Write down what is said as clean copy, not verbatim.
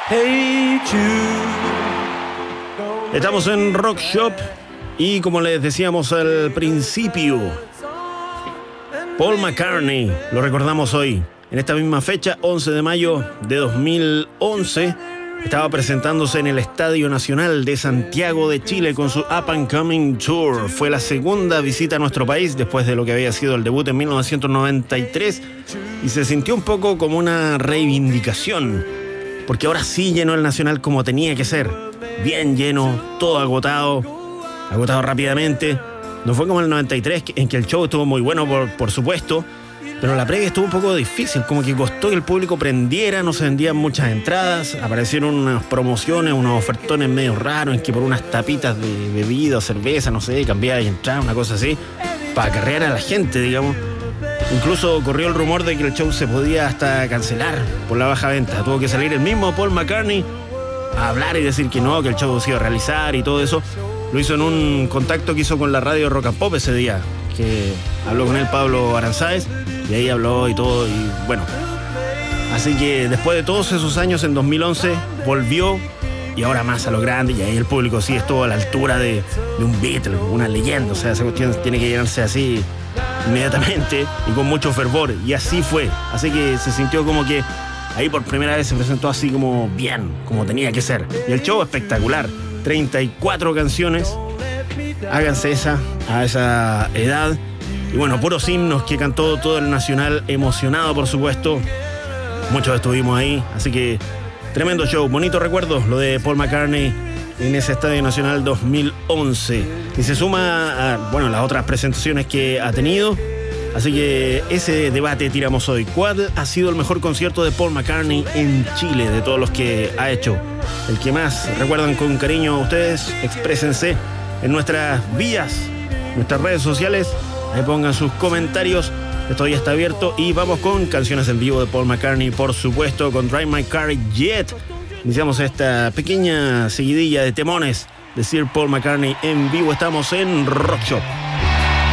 Hey Jude. Estamos en Rock Shop y como les decíamos al principio, Paul McCartney, lo recordamos hoy, en esta misma fecha, 11 de mayo de 2011, estaba presentándose en el Estadio Nacional de Santiago de Chile con su Up and Coming Tour. Fue la segunda visita a nuestro país después de lo que había sido el debut en 1993 y se sintió un poco como una reivindicación, porque ahora sí llenó el Nacional como tenía que ser, bien lleno, todo agotado rápidamente. No fue como el 93, en que el show estuvo muy bueno, por supuesto, pero la previa estuvo un poco difícil, como que costó que el público prendiera, no se vendían muchas entradas, aparecieron unas promociones, unos ofertones medio raros, en que por unas tapitas de bebida o cerveza, no sé, cambiaba y entraba, una cosa así, para acarrear a la gente, digamos. Incluso corrió el rumor de que el show se podía hasta cancelar por la baja venta. Tuvo que salir el mismo Paul McCartney a hablar y decir que no, que el show se iba a realizar y todo eso. Lo hizo en un contacto que hizo con la radio Rock and Pop ese día, que habló con él Pablo Aranzáez, y ahí habló y todo, y bueno. Así que después de todos esos años, en 2011, volvió, y ahora más a lo grande, y ahí el público sí estuvo a la altura de un Beatle, una leyenda. O sea, esa cuestión tiene que llenarse así inmediatamente y con mucho fervor, y así fue. Así que se sintió como que ahí por primera vez se presentó así como bien, como tenía que ser. Y el show espectacular, 34 canciones, háganse esa a esa edad. Y bueno, puros himnos que cantó todo el Nacional, emocionado por supuesto. Muchos estuvimos ahí, así que tremendo show, bonito recuerdo lo de Paul McCartney en ese Estadio Nacional 2011. Y se suma a, bueno, las otras presentaciones que ha tenido. Así que ese debate tiramos hoy. ¿Cuál ha sido el mejor concierto de Paul McCartney en Chile de todos los que ha hecho? El que más recuerdan con cariño ustedes, exprésense en nuestras vías, nuestras redes sociales. Ahí pongan sus comentarios. Esto ya está abierto y vamos con canciones en vivo de Paul McCartney, por supuesto, con Drive My Car Jet. Iniciamos esta pequeña seguidilla de temones de Sir Paul McCartney en vivo. Estamos en Rock Shop.